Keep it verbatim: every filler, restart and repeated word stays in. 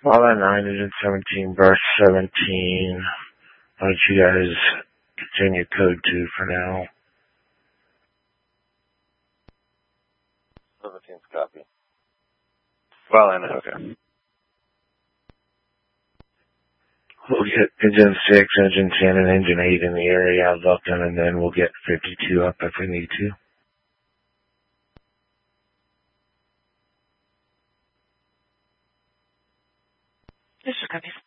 All that nine is in seventeen, brush seventeen. Why don't you guys continue code two for now? seventeen's copy. Well, I know. Okay. We'll get engine six, engine ten, and engine eight in the area looking, and then we'll get fifty-two up if we need to. Yes, sir, copy.